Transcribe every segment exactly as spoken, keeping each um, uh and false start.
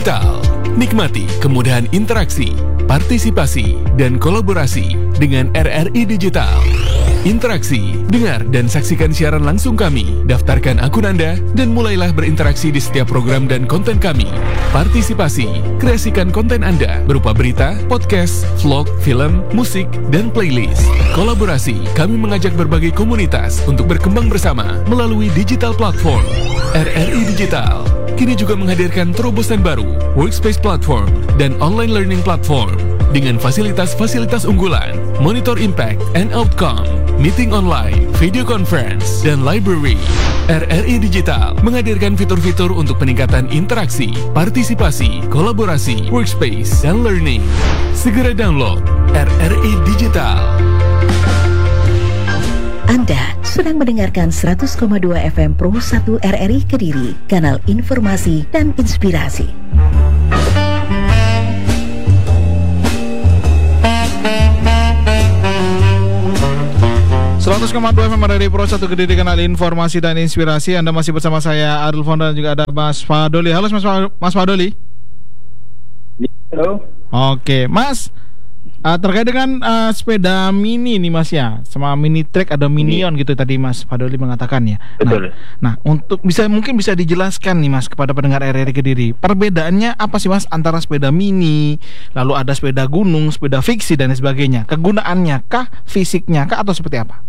Digital. Nikmati kemudahan interaksi, partisipasi, dan kolaborasi dengan R R I Digital. Interaksi, dengar dan saksikan siaran langsung kami, daftarkan akun Anda, dan mulailah berinteraksi di setiap program dan konten kami. Partisipasi, kreasikan konten Anda berupa berita, podcast, vlog, film, musik, dan playlist. Kolaborasi, kami mengajak berbagai komunitas untuk berkembang bersama melalui digital platform. R R I Digital kini juga menghadirkan terobosan baru, workspace platform, dan online learning platform dengan fasilitas-fasilitas unggulan, monitor impact and outcome, meeting online, video conference, dan library. R R I Digital menghadirkan fitur-fitur untuk peningkatan interaksi, partisipasi, kolaborasi, workspace, dan learning. Segera download R R I Digital. Anda sedang mendengarkan seratus koma dua F M Pro satu R R I Kediri, kanal informasi dan inspirasi. seratus koma dua F M R R I Pro satu Kediri, kanal informasi dan inspirasi. Anda masih bersama saya Adul Fonda dan juga ada Mas Fadoli. Halo Mas, Mas Fadoli. Halo. Oke Mas, uh, terkait dengan uh, sepeda mini nih Mas ya, sama mini track ada minion gitu tadi Mas Fadoli mengatakan ya. Betul. Nah, nah untuk bisa mungkin bisa dijelaskan nih Mas kepada pendengar R R I Kediri, perbedaannya apa sih Mas antara sepeda mini, lalu ada sepeda gunung, sepeda fiksi dan sebagainya? Kegunaannya kah, fisiknya kah, atau seperti apa?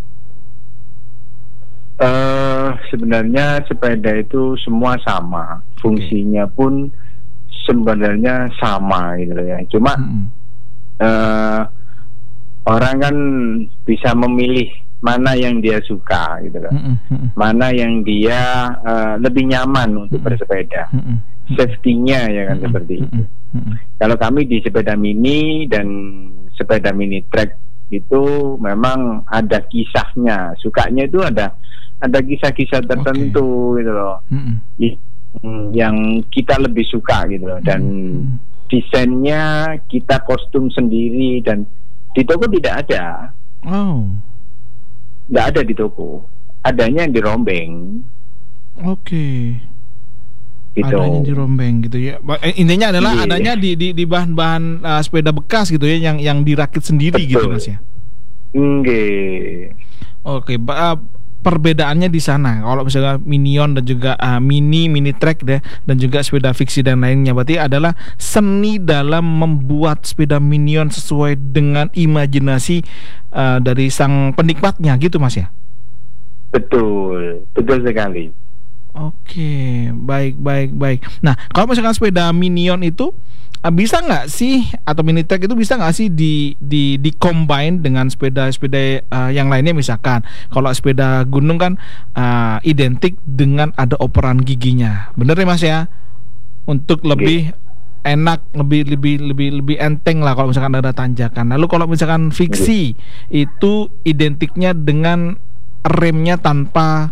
Uh, sebenarnya sepeda itu semua sama, fungsinya okay. pun sebenarnya sama gitu ya. Cuma hmm. uh, orang kan bisa memilih mana yang dia suka gitu kan, hmm. Hmm. mana yang dia uh, lebih nyaman untuk hmm. bersepeda, hmm. safety-nya ya kan hmm. seperti hmm. itu. Hmm. Kalau kami di sepeda mini dan sepeda mini track itu memang ada kisahnya, sukanya itu ada ada kisah-kisah tertentu okay. gitu loh, mm-hmm. yang kita lebih suka gitu loh, dan mm-hmm. desainnya kita kostum sendiri dan di toko tidak ada, oh, nggak ada di toko, adanya yang dirombeng, oke, okay. gitu. Adanya dirombeng gitu ya. Intinya adalah yeah. adanya di di, di bahan-bahan uh, sepeda bekas gitu ya, yang yang dirakit sendiri. Betul. Gitu Mas ya. Nggih. Oke, okay. uh, perbedaannya di sana. Kalau misalnya minion dan juga uh, mini mini track deh, dan juga sepeda fiksi dan lainnya, berarti adalah seni dalam membuat sepeda minion sesuai dengan imajinasi uh, dari sang penikmatnya gitu Mas ya. Betul, betul sekali. Oke, baik, baik, baik. Nah, kalau misalkan sepeda minion itu uh, bisa nggak sih, atau mini track itu bisa nggak sih di di di combine dengan sepeda-sepeda uh, yang lainnya? Misalkan kalau sepeda gunung kan uh, identik dengan ada operan giginya, bener ya Mas ya? Untuk lebih okay. enak, lebih lebih lebih lebih enteng lah kalau misalkan ada tanjakan. Lalu kalau misalkan fiksi okay. itu identiknya dengan remnya tanpa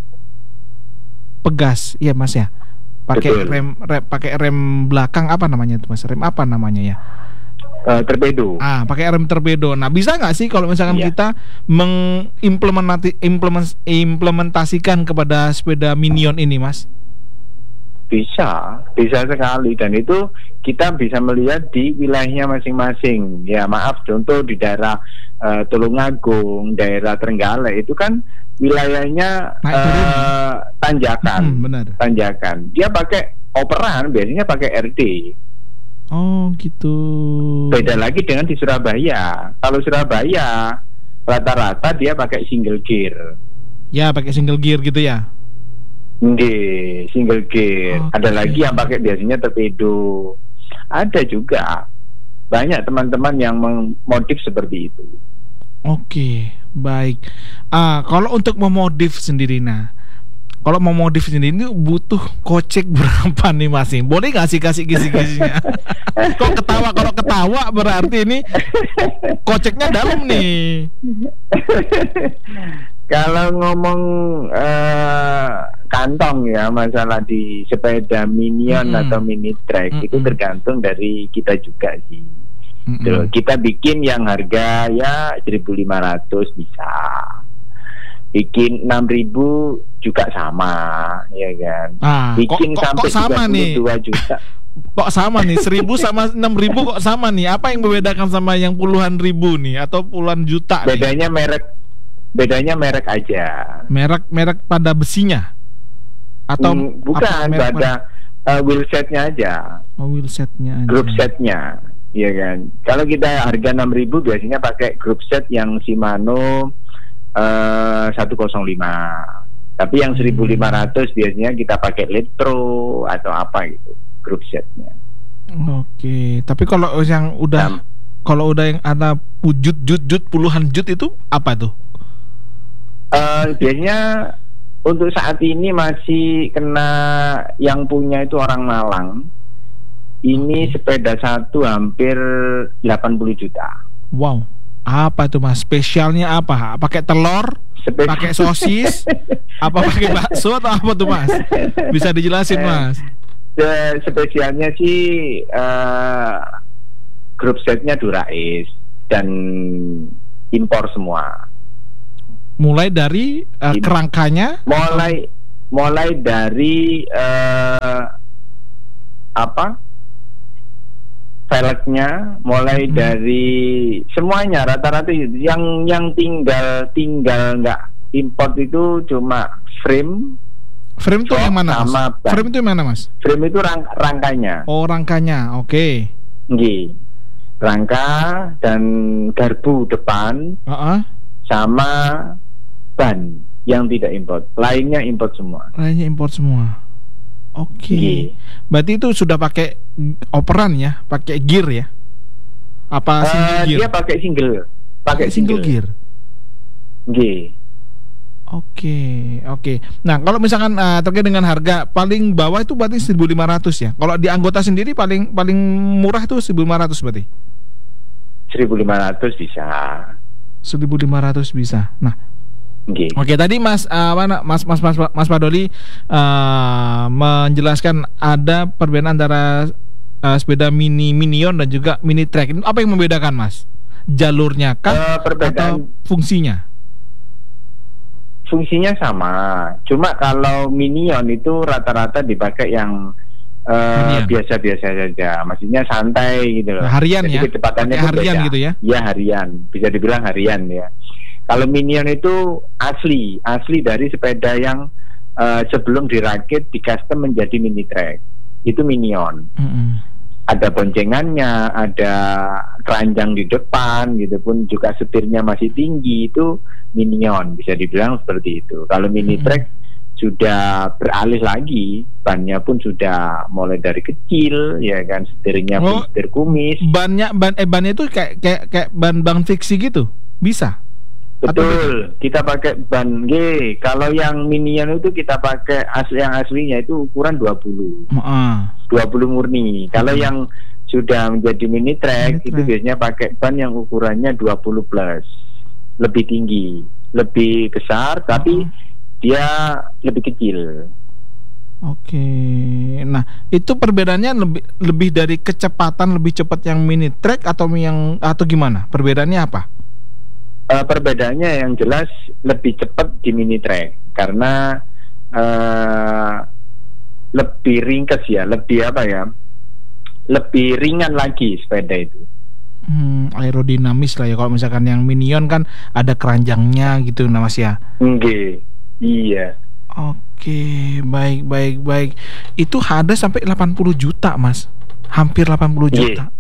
pegas, iya Mas ya. Pakai rem, rem pakai rem belakang, apa namanya itu Mas? Rem apa namanya ya? Uh, torpedo. Ah, pakai rem torpedo. Nah, bisa nggak sih kalau misalkan yeah. kita mengimplementasi implement, implementasikan kepada sepeda minion ini, Mas? Bisa, bisa sekali, dan itu kita bisa melihat di wilayahnya masing-masing. Ya, maaf, contoh di daerah uh, Tulungagung, daerah Trenggalek itu kan wilayahnya uh, tanjakan, hmm, benar. tanjakan. Dia pakai operan, biasanya pakai R D. Oh, gitu. Beda lagi dengan di Surabaya. Kalau Surabaya rata-rata dia pakai single gear. Ya, pakai single gear gitu ya. Nggih, single gear. Okay. Ada lagi yang pakai biasanya torpedo. Ada juga banyak teman-teman yang memodif seperti itu. Oke, baik. Ah, kalau untuk memodif sendiri, nah, kalau mau modif sendiri ini butuh kocek berapa nih Mas? Boleh nggak sih kasih kisi-kisinya? Kok ketawa? Kalau ketawa berarti ini koceknya dalam nih. Kalau ngomong uh, kantong ya, masalah di sepeda minion mm-hmm. atau mini track mm-hmm. itu tergantung dari kita juga sih. Mm-hmm. Tuh, kita bikin yang harga ya seribu lima ratus bisa, bikin enam ribu juga sama, ya kan? Ah, bikin kok, sampai kok sama tiga puluh dua nih? juta. kok sama nih, seribu sama enam ribu kok sama nih. Apa yang membedakan sama yang puluhan ribu nih atau puluhan juta? Bedanya nih? merek, bedanya merek aja. Merek merek pada besinya atau hmm, bukan pada uh, wheelsetnya aja. Oh, wheelsetnya aja. Group setnya, iya kan. Kalau kita harga enam ribu biasanya pakai group set yang Shimano uh, seratus lima. Tapi yang seribu lima ratus biasanya kita pakai Letro atau apa gitu, group setnya. Oke, tapi kalau yang udah nah, kalau udah yang ada jut jut jut puluhan jut itu apa tuh? Uh, biasanya untuk saat ini masih kena yang punya itu orang Malang. Ini sepeda satu hampir delapan puluh juta. Wow. Apa tuh Mas? Spesialnya apa? Pakai telur? Spesial. Pakai sosis? Apa pakai bakso atau apa tuh Mas? Bisa dijelasin Mas? Eh, spesialnya sih uh, grup setnya Dura-Ace dan impor semua. Mulai dari uh, kerangkanya? Mulai mulai dari uh, apa? Velgnya, mulai hmm. dari semuanya rata-rata yang yang tinggal tinggal nggak import itu cuma frame. Frame itu yang mana Mas? Frame itu yang mana Mas? Frame itu rang, rangkanya. Oh rangkanya, oke. Okay. Nggih. Rangka dan garbu depan, uh-uh. sama ban yang tidak import. Lainnya import semua. Lainnya import semua. Oke, okay. Berarti itu sudah pakai operan ya, pakai gear ya? Apa single uh, gear? Dia pakai single, pakai single, single gear. Oke, G. okay, oke. Okay. Nah, kalau misalkan uh, terkait dengan harga paling bawah itu berarti seribu lima ratus ya. Kalau di anggota sendiri paling paling murah itu seribu lima ratus berarti. seribu lima ratus bisa. seribu lima ratus bisa. Nah, Okay. Oke, tadi Mas uh, mana Mas Mas Mas Mas Padoli uh, menjelaskan ada perbedaan antara uh, sepeda mini Minion dan juga mini track. Apa yang membedakan Mas? Jalurnya kah uh, atau fungsinya? Fungsinya sama. Cuma kalau Minion itu rata-rata dipakai yang uh, biasa-biasa saja. Maksudnya santai gitu loh. Harian. Jadi ya. Kecepatannya harian beda. Gitu ya. Ya harian. Bisa dibilang harian ya. Kalau Minion itu asli, asli dari sepeda yang uh, sebelum dirakit di custom menjadi mini track. Itu Minion. Mm-hmm. Ada boncengannya, ada keranjang di depan, gitu pun juga setirnya masih tinggi, itu Minion, bisa dibilang seperti itu. Kalau mini mm-hmm. track sudah beralih lagi, bannya pun sudah mulai dari kecil, ya kan, setirnya pun oh, setir kumis. Bannya ban eh bannya itu kayak kayak kayak ban ban fiksi gitu, bisa? Betul, kita pakai ban G. Kalau yang Minion itu kita pakai asli yang aslinya itu ukuran dua puluh. Uh. dua puluh murni. Kalau uh. yang sudah menjadi mini track mini itu track. Biasanya pakai ban yang ukurannya dua puluh plus. Lebih tinggi, lebih besar, uh. tapi dia lebih kecil. Oke. Nah, itu perbedaannya lebih lebih dari kecepatan lebih cepat yang mini track atau yang atau gimana? Perbedaannya apa? Uh, perbedaannya yang jelas lebih cepat di mini track karena uh, lebih ringkas ya, lebih apa ya, lebih ringan lagi sepeda itu. Hmm, aerodinamis lah ya. Kalau misalkan yang Minion kan ada keranjangnya gitu, nah Mas ya. Oke, iya. Oke, baik baik baik. Itu ada sampai delapan puluh juta Mas, hampir delapan puluh juta.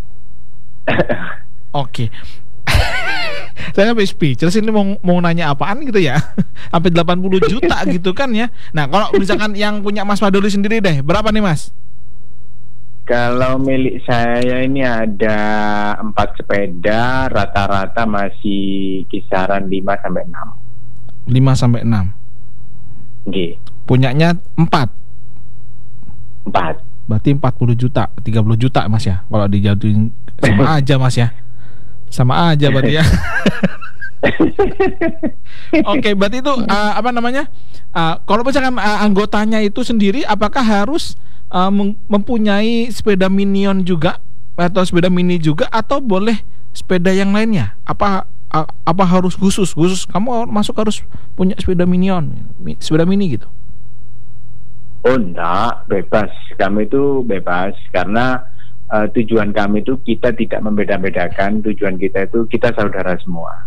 Oke. Saya sampai speechless ini mau mau nanya apaan gitu ya. Sampai delapan puluh juta gitu kan ya. Nah, kalau misalkan yang punya Mas Padoli sendiri deh, berapa nih Mas? Kalau milik saya ini ada empat sepeda, rata-rata masih kisaran lima sampai enam. lima sampai enam. Oke. Punyanya empat. empat. Berarti empat puluh juta, tiga puluh juta Mas ya. Kalau dijatuhin sama aja Mas ya. Sama aja berarti ya. Oke, berarti itu uh, apa namanya? Uh, kalau misalkan uh, anggotanya itu sendiri, apakah harus uh, mempunyai sepeda Minion juga atau sepeda mini juga, atau boleh sepeda yang lainnya? Apa uh, apa harus khusus khusus? Kamu masuk harus punya sepeda Minion, sepeda mini gitu? Oh enggak, bebas. Kami itu bebas karena uh, tujuan kami itu kita tidak membeda-bedakan. Tujuan kita itu kita saudara semua.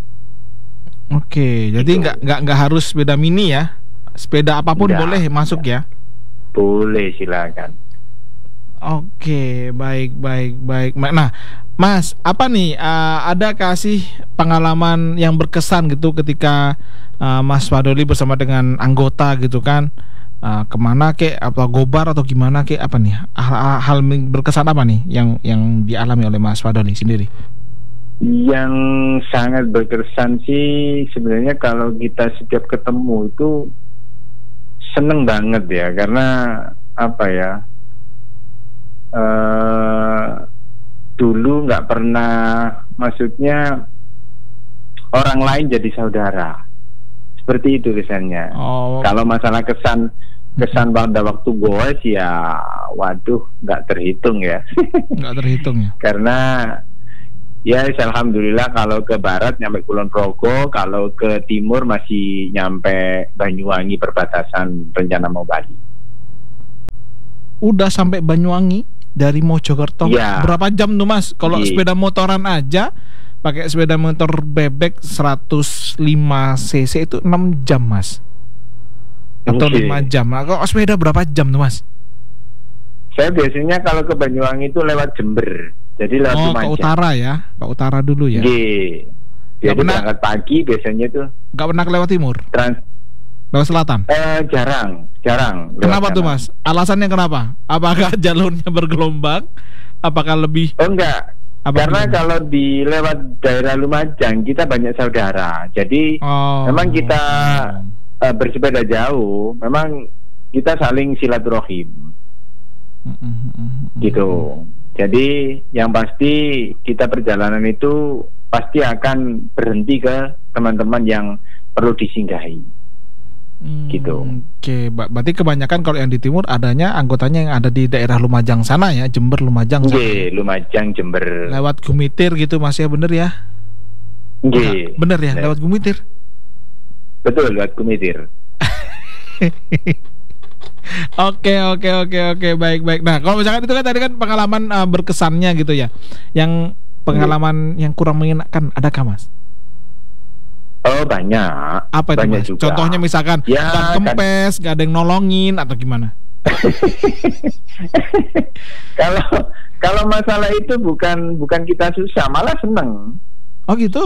Oke, jadi nggak nggak nggak harus sepeda mini ya, sepeda apapun enggak, boleh masuk enggak. Ya? Boleh, silakan. Oke, baik baik baik. Nah, Mas, apa nih? Uh, ada kasih pengalaman yang berkesan gitu ketika uh, Mas Fadoli bersama dengan anggota gitu kan? Uh, kemana kek, atau gobar atau gimana kek, apa nih hal, hal berkesan apa nih yang yang dialami oleh Mas Fadoli sendiri? Yang sangat berkesan sih sebenarnya kalau kita setiap ketemu itu seneng banget ya, karena apa ya, uh, dulu nggak pernah, maksudnya orang lain jadi saudara. Seperti itu kesannya. Oh. Kalau masalah kesan kesan pada waktu goes ya, waduh, nggak terhitung ya. Nggak terhitung ya. Karena ya alhamdulillah kalau ke barat nyampe Kulon Progo, kalau ke timur masih nyampe Banyuwangi perbatasan Rencana mau Bali. Udah sampai Banyuwangi dari Mojokerto. Ya. Berapa jam tuh Mas? Kalau ya. Sepeda motoran aja, pakai sepeda motor bebek seratus lima cc itu enam jam Mas. Atau okay. lima jam. Nah, kalau sepeda berapa jam tuh Mas? Saya biasanya kalau ke Banyuwangi itu lewat Jember. Jadi lewat oh, Lumajang. Ke utara ya? Ke utara dulu ya? Iya. Jadi berangkat pagi biasanya tuh. Gak pernah lewat timur? Trans. Lewat selatan? Eh, jarang, jarang. Kenapa tuh Mas? Alasannya kenapa? Apakah jalurnya bergelombang? Apakah lebih? Oh enggak. Apa Karena belum? Kalau di lewat daerah Lumajang kita banyak saudara. Jadi oh. memang kita uh, bersepeda jauh, memang kita saling silaturahim. Mm-hmm. Gitu. Jadi yang pasti kita perjalanan itu pasti akan berhenti ke teman-teman yang perlu disinggahi. Hmm, gitu. Oke, berarti kebanyakan kalau yang di timur adanya anggotanya yang ada di daerah Lumajang sana ya, Jember, Lumajang. Oke, Lumajang, Jember. Lewat Gumitir gitu Mas ya, bener ya? Oke. Bener ya, lewat Gumitir. Betul, lewat Gumitir. Oke, oke, oke, oke, baik, baik. Nah, kalau misalkan itu kan tadi kan pengalaman uh, berkesannya gitu ya. Yang pengalaman hmm. yang kurang menyenangkan adakah Mas? Oh banyak. Apa itu banyak Mas? Juga. Contohnya misalkan ya, ban kempes, kan. Gak ada yang nolongin atau gimana? Kalau kalau masalah itu bukan bukan kita susah, malah seneng. Oh gitu?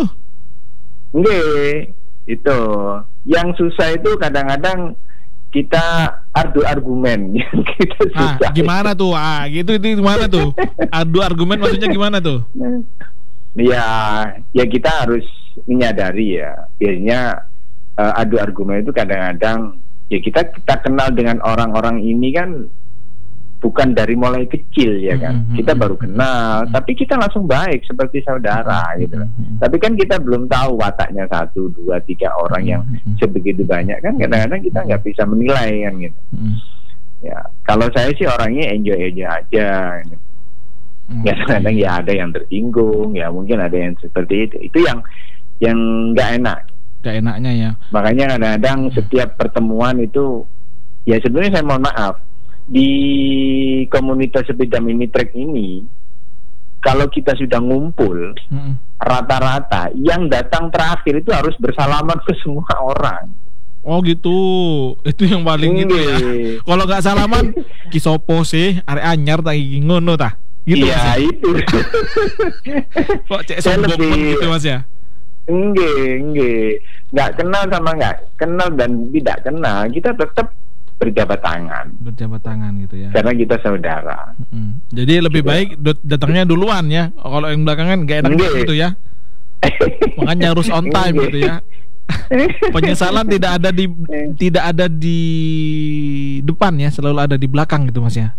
Nggih, itu. Yang susah itu kadang-kadang kita adu argumen yang kita susah. Ah, gimana tuh? Ah, gitu itu gimana tuh? Adu argumen maksudnya gimana tuh? Ya, ya kita harus menyadari ya. Biasanya uh, adu argumen itu kadang-kadang ya kita kita kenal dengan orang-orang ini kan bukan dari mulai kecil ya kan. Mm-hmm. Kita baru kenal, mm-hmm. tapi kita langsung baik seperti saudara mm-hmm. gitu. Tapi kan kita belum tahu wataknya satu, dua, tiga orang yang mm-hmm. sebegitu banyak kan. Kadang-kadang kita nggak bisa menilai kan gitu. Mm-hmm. Ya, kalau saya sih orangnya enjoy-enjoy aja. Gitu. Ya kadang-kadang ya ada yang tersinggung, ya mungkin ada yang seperti itu. Itu yang yang nggak enak. Nggak enaknya ya. Makanya kadang-kadang setiap pertemuan itu, ya sebenarnya saya mohon maaf, di komunitas sepeda mini trek ini, kalau kita sudah ngumpul, hmm. rata-rata yang datang terakhir itu harus bersalaman ke semua orang. Oh gitu, itu yang paling gitu ya. Kalau nggak salaman, kisopo sih, are anyar tak ngono tah. Gitu iya itu. Kok cek sombong lebih... gitu Mas ya? Enggak, enggak. Nggak kenal sama nggak kenal dan tidak kenal, kita tetap berjabat tangan. Berjabat tangan gitu ya. Karena kita saudara. Mm-hmm. Jadi lebih gitu. Baik datangnya duluan ya. Kalau yang belakangan nggak enak gitu ya. Makanya harus on time enggak. Gitu ya. Penyesalan tidak ada di tidak ada di depan ya, selalu ada di belakang gitu Mas ya.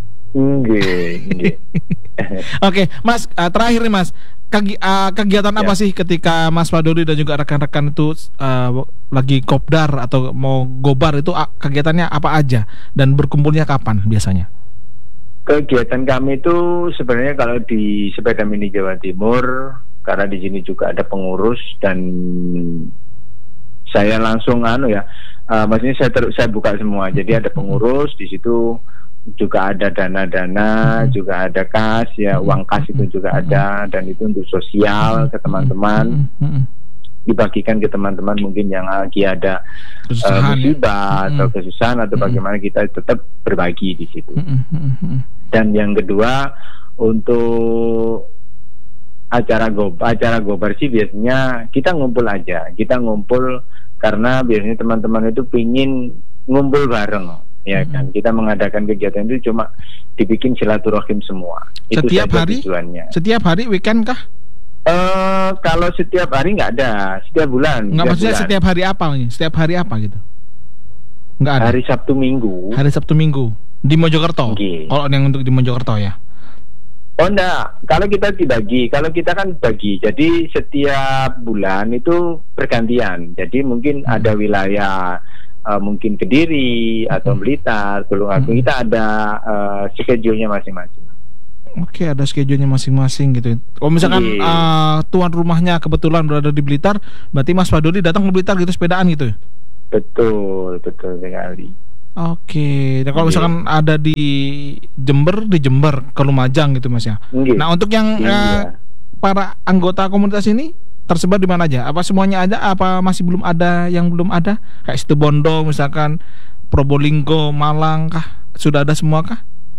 Oke, okay, Mas, uh, terakhir nih Mas, Kegi- uh, kegiatan ya. Apa sih ketika Mas Fadoli dan juga rekan-rekan itu uh, lagi kopdar atau mau gobar itu uh, kegiatannya apa aja dan berkumpulnya kapan biasanya? Kegiatan kami itu sebenarnya kalau di Sepeda Mini Jawa Timur, karena di sini juga ada pengurus dan saya langsung anu ya uh, maksudnya saya ter- saya buka semua. Jadi ada pengurus di situ, juga ada dana-dana, hmm. juga ada kas, ya uang kas itu juga ada, dan itu untuk sosial ke teman-teman, hmm. dibagikan ke teman-teman mungkin yang lagi ada uh, musibah ya? atau kesusahan atau bagaimana kita tetap berbagi di situ. Hmm. Dan yang kedua untuk acara go acara gobar sih biasanya kita ngumpul aja, kita ngumpul karena biasanya teman-teman itu pingin ngumpul bareng. Ya kan, kita mengadakan kegiatan itu cuma dibikin silaturahim semua. Setiap itu hari? Tujuannya. Setiap hari weekend kah? Uh, kalau setiap hari nggak ada, setiap bulan. Nggak, maksudnya bulan. Setiap hari apa nih? Setiap hari apa gitu? Nggak ada. Hari Sabtu Minggu. Hari Sabtu Minggu di Mojokerto. Okay. Kalau yang untuk di Mojokerto ya. Oh enggak, kalau kita dibagi, kalau kita kan bagi. Jadi setiap bulan itu bergantian. Jadi mungkin hmm. ada wilayah Uh, mungkin Kediri atau Blitar, Tulungagung, hmm. kita ada uh, schedule-nya masing-masing. Oke, ada schedule-nya masing-masing gitu. Kalau misalkan uh, tuan rumahnya kebetulan berada di Blitar, berarti Mas Fadoli datang ke Blitar gitu sepedaan gitu? Betul, betul sekali. Oke, dan kalau misalkan ada di Jember, di Jember ke Lumajang gitu Mas ya. Oke. Nah untuk yang uh, para anggota komunitas ini tersebar di mana aja? Apa semuanya ada? Apa masih belum ada yang belum ada? Kayak Situbondo misalkan, Probolinggo, Malang kah? Sudah ada semua kah?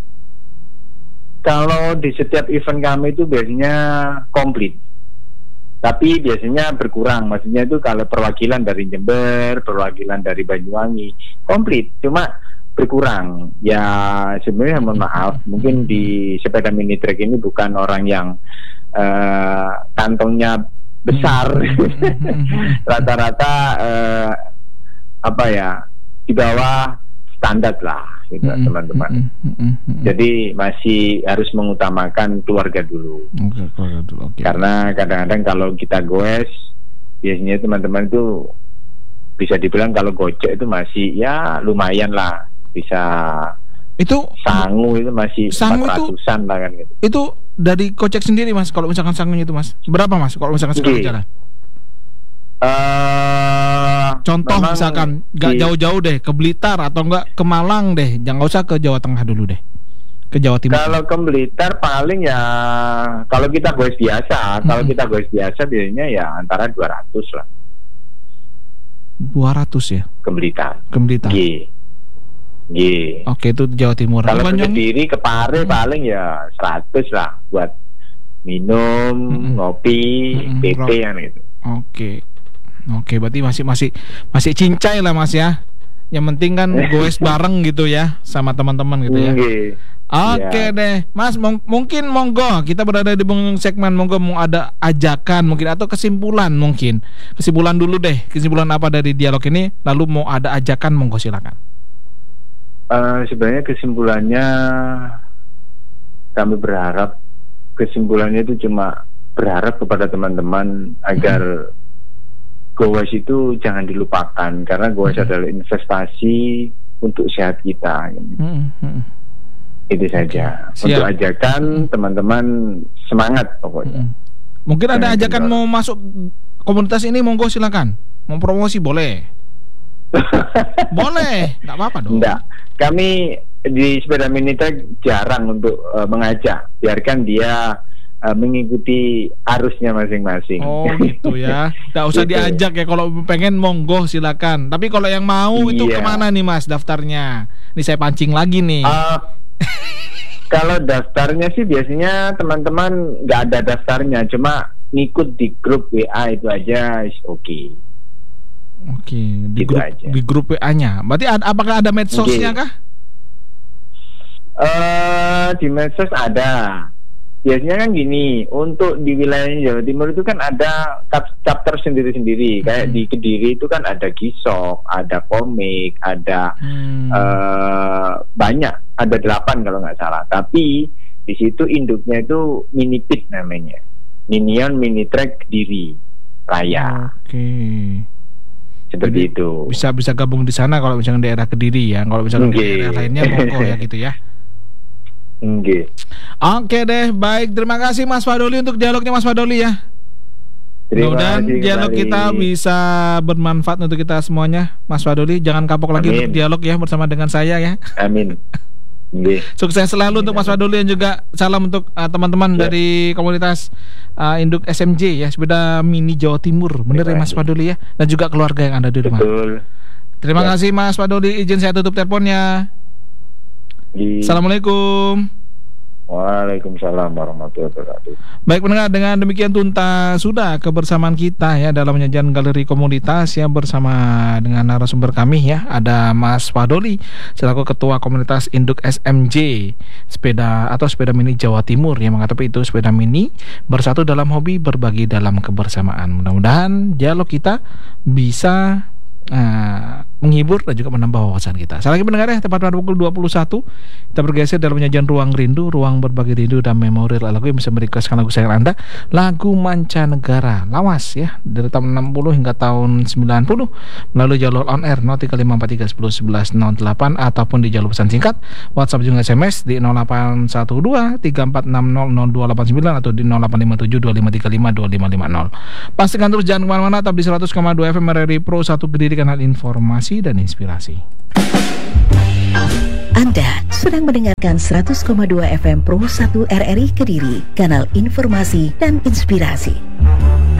Kalau di setiap event kami itu biasanya komplit. Tapi biasanya berkurang. Maksudnya itu kalau perwakilan dari Jember, perwakilan dari Banyuwangi, komplit. Cuma berkurang. Ya sebenarnya mohon maaf, mungkin di sepeda mini trek ini bukan orang yang uh, kantongnya besar, rata-rata eh, apa ya di bawah standar lah, gitu mm-hmm. teman-teman. Mm-hmm. Jadi masih harus mengutamakan keluarga dulu. Okay, keluarga dulu. Okay. Karena kadang-kadang kalau kita goes, biasanya teman-teman itu bisa dibilang kalau gojek itu masih ya lumayan lah, bisa. Itu sangu itu masih empat ratusan lah kan gitu. Itu dari kocek sendiri Mas, kalau misalkan sangunya itu Mas berapa Mas kalau misalkan sekali jalan? Uh, Contoh misalkan gak di... jauh-jauh deh ke Blitar atau enggak ke Malang deh, jangan usah ke Jawa Tengah dulu deh, ke Jawa Timur. Kalau ke Blitar paling ya kalau kita goes biasa, hmm. kalau kita goes biasa biasanya ya antara dua ratus lah. dua ratus ya? Ke Blitar. Ke Blitar. G. G. Oke, itu Jawa Timur. Kalau ke Kediri, ke Pare hmm. paling ya seratus lah buat minum, hmm. ngopi, hmm. P P yang itu. Oke. Oke, berarti masih masih masih cincai lah Mas ya. Yang penting kan goes bareng gitu ya sama teman-teman gitu ya. Okay. Oke ya. Deh, Mas mong- mungkin monggo kita berada di segmen monggo mau ada ajakan mungkin atau kesimpulan mungkin. Kesimpulan dulu deh. Kesimpulan apa dari dialog ini? Lalu mau ada ajakan monggo silakan. Uh, sebenarnya kesimpulannya kami berharap kesimpulannya itu cuma berharap kepada teman-teman agar hmm. goes itu jangan dilupakan karena goes hmm. adalah investasi untuk sehat kita. Hmm. Hmm. Itu saja. Siap. Untuk ajakan teman-teman semangat pokoknya. Hmm. Mungkin ada jangan ajakan mau masuk komunitas ini monggo silakan. Mau promosi boleh. Boleh, nggak apa-apa dong. Enggak, kami di sepeda mini trek jarang untuk uh, mengajak, biarkan dia uh, mengikuti arusnya masing-masing. Oh gitu ya, nggak usah gitu. Diajak ya, kalau pengen monggo silakan. Tapi kalau yang mau iya. Itu kemana nih Mas daftarnya? Nih saya pancing lagi nih. Uh, kalau daftarnya sih biasanya teman-teman nggak ada daftarnya, cuma ngikut di grup W A itu aja, is oke. Okay. Oke, di gitu grup aja. Di grup W A-nya. Berarti ad, apakah ada medsosnya okay. kah? Uh, di medsos ada. Biasanya kan gini, untuk di wilayah Jawa Timur itu kan ada chapter sendiri-sendiri. Hmm. Kayak di Kediri itu kan ada Gisok, ada komik, ada hmm. uh, banyak, ada delapan kalau nggak salah. Tapi di situ induknya itu Minipit namanya, Minion Mini Trek Kediri Raya. Oke. Okay. Seperti jadi, itu. Bisa bisa gabung di sana kalau misalnya daerah Kediri ya. Kalau misalnya okay. daerah lainnya monggo ya gitu ya. Okay. Oke deh, baik. Terima kasih Mas Fadoli untuk dialognya Mas Fadoli ya. Mudah-mudahan dialog kita bisa bermanfaat untuk kita semuanya, Mas Fadoli. Jangan kapok lagi Amin. Untuk dialog ya bersama dengan saya ya. Amin. Sukses selalu Amin. Untuk Mas Fadoli dan juga salam untuk uh, teman-teman ya. Dari komunitas uh, Induk S M J ya, sepeda mini Jawa Timur. Bener ya, ya Mas Fadoli ya, dan juga keluarga yang ada di rumah. Betul. Terima ya. kasih Mas Fadoli. Izin saya tutup teleponnya. Di... Assalamualaikum. Waalaikumsalam warahmatullahi wabarakatuh. Baik pendengar, dengan demikian tuntas sudah kebersamaan kita ya dalam penyajian galeri komunitas ya bersama dengan narasumber kami ya. Ada Mas Fadoli selaku Ketua Komunitas Induk S M J sepeda atau sepeda mini Jawa Timur yang mengatakan itu sepeda mini bersatu dalam hobi, berbagi dalam kebersamaan. Mudah-mudahan dialog kita bisa Uh, menghibur dan juga menambah wawasan kita. Sekali lagi pendengar ya, tepat pada pukul dua puluh satu kita bergeser dalam penyajian Ruang Rindu, ruang berbagi rindu dan memori lagu yang bisa merequestkan lagu sayang Anda, lagu mancanegara lawas ya dari tahun enam puluh hingga tahun sembilan puluh melalui jalur on air nol tiga lima empat tiga satu nol satu satu nol delapan ataupun di jalur pesan singkat WhatsApp juga S M S di nol delapan satu dua tiga empat enam nol nol dua delapan sembilan atau di nol delapan lima tujuh dua lima tiga lima dua lima lima nol. Pastikan terus jangan kemana-mana, tetap di seratus koma dua F M R R I Pro satu Kediri, kanal informasi dan inspirasi. Anda sedang mendengarkan seratus koma dua F M Pro satu R R I Kediri, kanal informasi dan inspirasi.